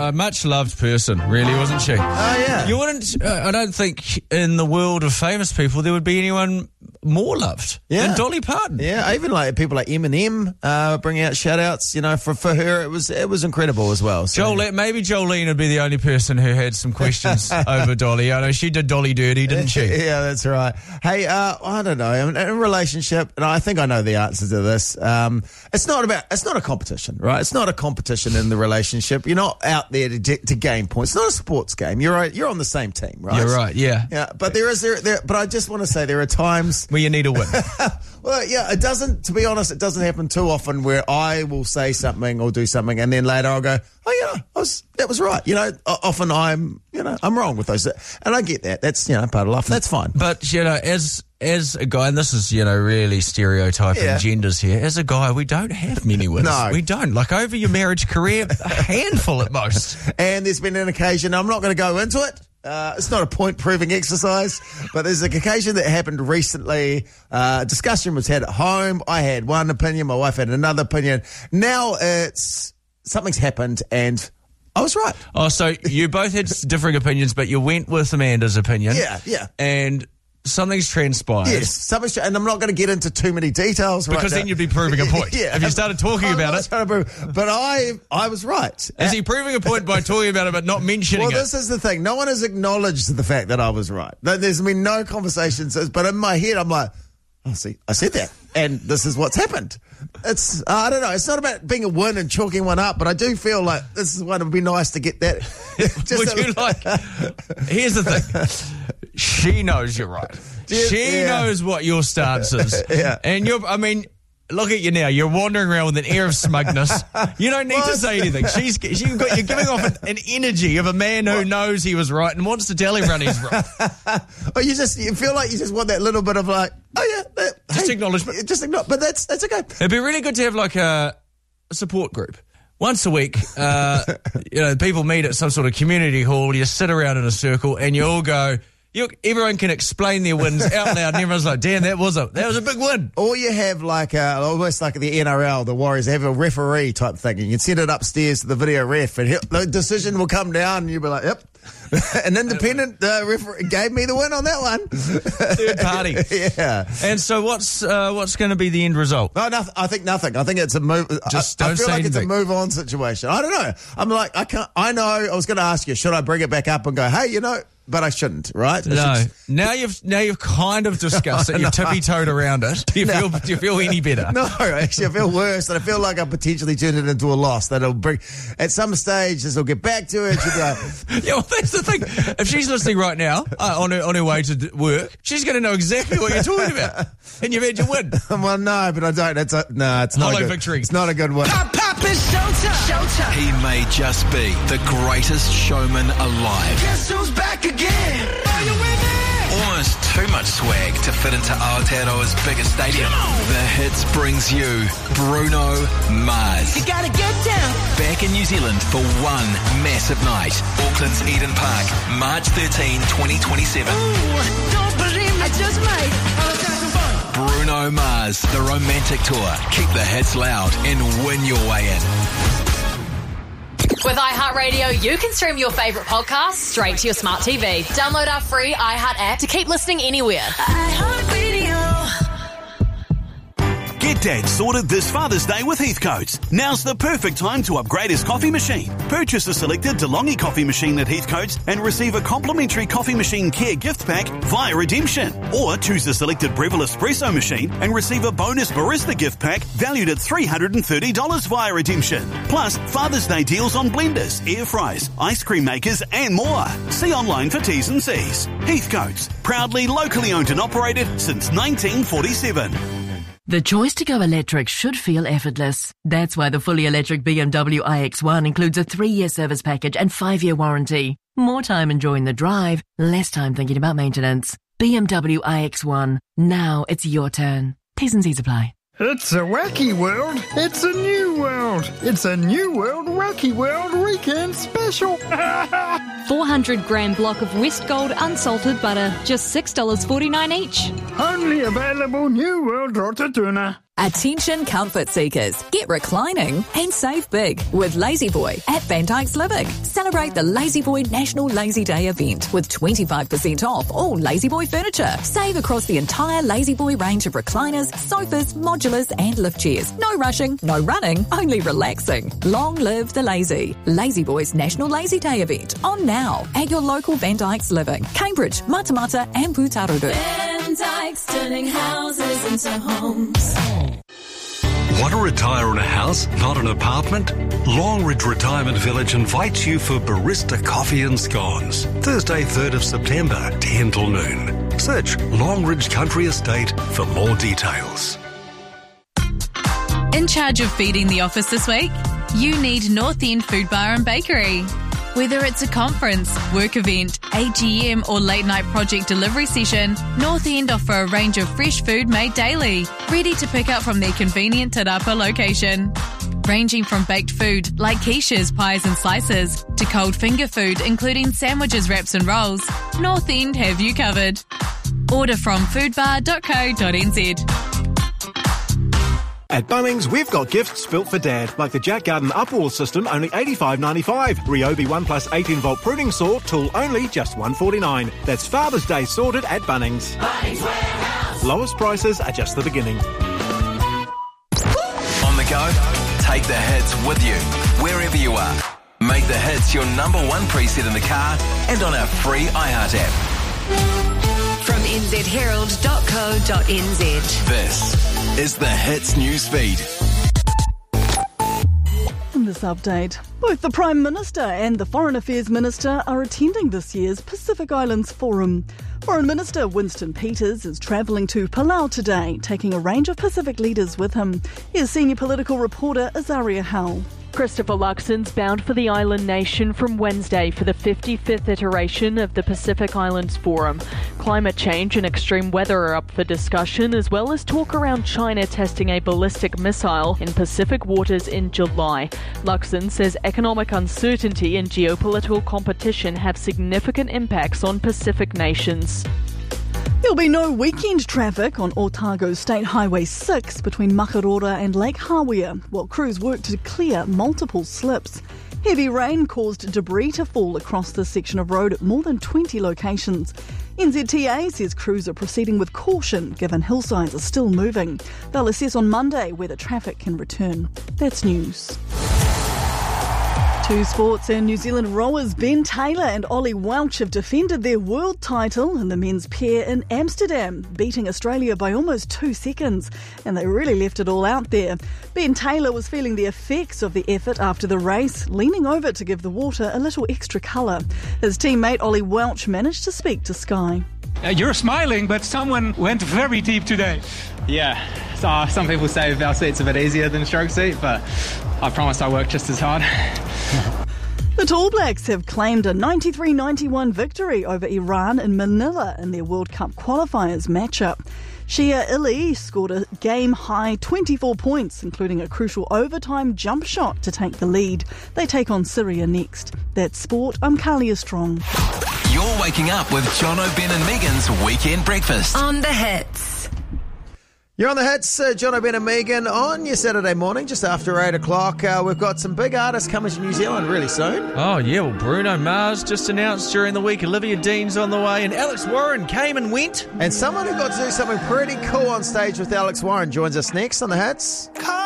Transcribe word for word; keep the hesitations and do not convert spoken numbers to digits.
a much-loved person, really, wasn't she? Oh, yeah. You wouldn't... Uh, I don't think in the world of famous people there would be anyone more loved Yeah. than Dolly Parton. Yeah, even like people like Eminem uh, bringing out shout-outs, you know, for, for her, it was it was incredible as well. So. Jolene, maybe Jolene would be the only person who had some questions over Dolly. I know she did Dolly dirty, didn't she? Yeah, that's right. Hey, uh, I don't know, in a relationship, and I think I know the answer to this. Um, it's not about, it's not a competition, right? It's not a competition in the relationship. You're not out there to, to gain points. It's not a sports game. You're right, you're on the same team, right? You're right. Yeah. Yeah, but there is there, there. But I just want to say there are times where you need a win. Well, yeah, it doesn't. To be honest, it doesn't happen too often where I will say something or do something, and then later I'll go, "Oh yeah, I was that was right." You know, often I'm, you know, I'm wrong with those, and I get that. That's, you know, part of life. That's fine. But you know, as as a guy, and this is, you know, really stereotyping Yeah. genders here. As a guy, we don't have many wins. No. We don't. Like over your marriage career, a handful at most. And there's been an occasion. I'm not going to go into it. Uh, it's not a point-proving exercise, but there's an occasion that happened recently. Uh, discussion was had at home. I had one opinion. My wife had another opinion. Now it's something's happened, and I was right. Oh, so you both had differing opinions, but you went with Amanda's opinion. Yeah, yeah. And something's transpired. Yes, something's, and I'm not going to get into too many details Because right then now. you'd be proving a point. Yeah. If you started talking I'm about not it. trying to prove- but I, I was right. Is he proving a point by talking about it but not mentioning Well, it? this is the thing. No one has acknowledged the fact that I was right. There's been no conversations, but in my head, I'm like, oh, see, I said that, and this is what's happened. It's, uh, I don't know. It's not about being a win and chalking one up, but I do feel like this is one. It would be nice to get that. Just Would a- you like... Here's the thing. She knows you're right. Yeah, She yeah. knows what your stance is. Yeah. And you're, I mean... Look at you now. You're wandering around with an air of smugness. You don't need Well, to say anything. She's, you've got, you're giving off an, an energy of a man who knows he was right and wants to tell everyone he's right. Or you just you feel like you just want that little bit of like, oh yeah, that, Just hey, acknowledgement. just acknowledge. But that's that's okay. It'd be really good to have like a, a support group. Once a week, uh, you know, people meet at some sort of community hall, you sit around in a circle and you all go, you, everyone can explain their wins out loud and everyone's like, damn, that was a that was a big win. Or you have like a, almost like the N R L, the Warriors, they have a referee type thing, and you can send it upstairs to the video ref, and he'll, the decision will come down, and you'll be like, yep. An independent uh, referee gave me the win on that one. Third party. Yeah. And so what's uh, what's going to be the end result? No, nothing, I think nothing. I think it's a move. Just I, I don't feel say like it's a anything. move on situation. I don't know. I'm like, I can't, I know, I was going to ask you, should I bring it back up and go, hey, you know, but I shouldn't, right? I No. should- Now you've now you've kind of discussed it. You've tippy-toed around it. Do you feel do you feel any better? No, actually, I feel worse, and I feel like I potentially turned it into a loss. That it'll bring at some stage. This will get back to her. And she'll be like, Yeah, well, that's the thing. If she's listening right now uh, on her on her way to d- work, she's going to know exactly what you're talking about, and you've had your win. well, no, but I don't. It's a, no, it's not Hollow a good, victory. It's not a good one. Pop, pop, it's showtime. Showtime. He may just be the greatest showman alive. Guess who's back again? Are you with me? Almost too much swag to fit into Aotearoa's biggest stadium. The Hits brings you Bruno Mars. You gotta get down. Back in New Zealand for one massive night. Auckland's Eden Park, March thirteenth, twenty twenty-seven. Ooh, don't believe me, I just might. Oh, let's have some fun. Bruno Mars, the romantic tour. Keep the hits loud and win your way in. With iHeartRadio, you can stream your favourite podcasts straight to your smart T V. Download our free iHeart app to keep listening anywhere. iHeartRadio. Get Dad sorted this Father's Day with Heathcote's. Now's the perfect time to upgrade his coffee machine. Purchase a selected DeLonghi coffee machine at Heathcote's and receive a complimentary coffee machine care gift pack via redemption. Or choose a selected Breville espresso machine and receive a bonus barista gift pack valued at three hundred thirty dollars via redemption. Plus, Father's Day deals on blenders, air fryers, ice cream makers and more. See online for T's and C's. Heathcote's, proudly locally owned and operated since nineteen forty-seven. The choice to go electric should feel effortless. That's why the fully electric B M W i X one includes a three-year service package and five-year warranty. More time enjoying the drive, less time thinking about maintenance. B M W i X one. Now it's your turn. T's and C's apply. It's a wacky world. It's a new world. It's a new world wacky world weekend special. four hundred gram block of West Gold unsalted butter, just six dollars forty-nine each. Only available New World Rotatuna. Attention comfort seekers, get reclining and save big with Lazy Boy at Van Dyke's Living. Celebrate the Lazy Boy National Lazy Day event with twenty-five percent off all Lazy Boy furniture. Save across the entire Lazy Boy range of recliners, sofas, modulars and lift chairs. No rushing, no running, only relaxing. Long live the lazy. Lazy Boy's National Lazy Day event on now at your local Van Dyke's Living, Cambridge, Matamata and Putaruru. Van Dyke's turning houses into homes. Want to retire in a house, not an apartment? Longridge Retirement Village invites you for Barista Coffee and Scones. Thursday, third of September, ten till noon. Search Longridge Country Estate for more details. In charge of feeding the office this week? You need North End Food Bar and Bakery. Whether it's a conference, work event, A G M or late night project delivery session, North End offer a range of fresh food made daily, ready to pick up from their convenient Te Rapa location. Ranging from baked food like quiches, pies and slices, to cold finger food including sandwiches, wraps and rolls, North End have you covered. Order from foodbar dot co dot n z. At Bunnings, we've got gifts built for Dad, like the Jack Garden Upwall system, only eighty-five ninety-five. Ryobi one plus eighteen volt pruning saw, tool only, just one forty-nine. That's Father's Day sorted at Bunnings. Bunnings Warehouse. Lowest prices are just the beginning. On the go, take the hits with you, wherever you are. Make the hits your number one preset in the car and on our free iHeart app. From n z herald dot co dot n z. This is the Hits News Feed. In this update, both the Prime Minister and the Foreign Affairs Minister are attending this year's Pacific Islands Forum. Foreign Minister Winston Peters is travelling to Palau today, taking a range of Pacific leaders with him. Here's senior political reporter Azaria Howell. Christopher Luxon's bound for the island nation from Wednesday for the fifty-fifth iteration of the Pacific Islands Forum. Climate change and extreme weather are up for discussion, as well as talk around China testing a ballistic missile in Pacific waters in July. Luxon says economic uncertainty and geopolitical competition have significant impacts on Pacific nations. There'll be no weekend traffic on Otago State Highway six between Makarora and Lake Hawea, while crews work to clear multiple slips. Heavy rain caused debris to fall across this section of road at more than twenty locations. N Z T A says crews are proceeding with caution given hillsides are still moving. They'll assess on Monday whether traffic can return. That's news. Two sports, and New Zealand rowers Ben Taylor and Ollie Welch have defended their world title in the men's pair in Amsterdam, beating Australia by almost two seconds, and they really left it all out there. Ben Taylor was feeling the effects of the effort after the race, leaning over to give the water a little extra colour. His teammate Ollie Welch managed to speak to Sky. Uh, you're smiling, but someone went very deep today. Yeah, so, uh, some people say bell seat's a bit easier than stroke seat, but I promise I work just as hard. The Tall Blacks have claimed a ninety-three ninety-one victory over Iran in Manila in their World Cup qualifiers matchup. Shia Ili scored a game-high twenty-four points, including a crucial overtime jump shot to take the lead. They take on Syria next. That's sport. I'm Kalia Strong. You're waking up with Jono, Ben and Megan's Weekend Breakfast. On the hits. You're on the hits, uh, Jono, Ben and Megan, on your Saturday morning, just after eight o'clock. Uh, we've got some big artists coming to New Zealand really soon. Oh, yeah, well, Bruno Mars just announced during the week, Olivia Dean's on the way, and Alex Warren came and went. And someone who got to do something pretty cool on stage with Alex Warren joins us next on the hits.